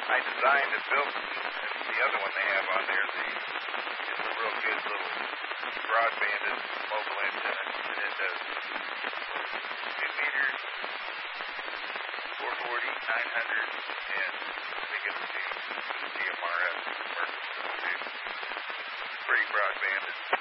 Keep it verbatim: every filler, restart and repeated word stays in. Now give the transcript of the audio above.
I designed and built the other one they have on there. The, it's a real good little broadbanded mobile antenna, and it does two meters, four forty, nine hundred, and I think it's two G M R S, or two. Pretty broadbanded.